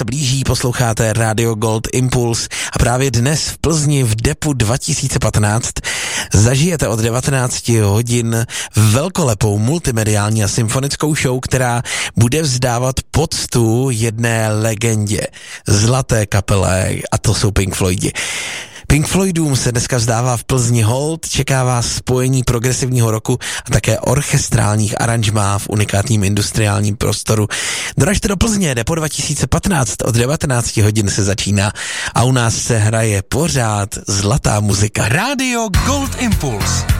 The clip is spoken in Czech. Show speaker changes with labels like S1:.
S1: Blíží, posloucháte Radio Gold Impuls a právě dnes v Plzni v Depu 2015 zažijete od 19 hodin velkolepou multimediální a symfonickou show, která bude vzdávat poctu jedné legendě, zlaté kapele, a to jsou Pink Floydi. Pink Floydům se dneska vzdává v Plzni hold, čeká vás spojení progresivního roku a také orchestrálních aranžmá v unikátním industriálním prostoru. Doražte do Plzně, Depo 2015, od 19 hodin se začíná a u nás se hraje pořád zlatá muzika.
S2: Radio Gold Impuls.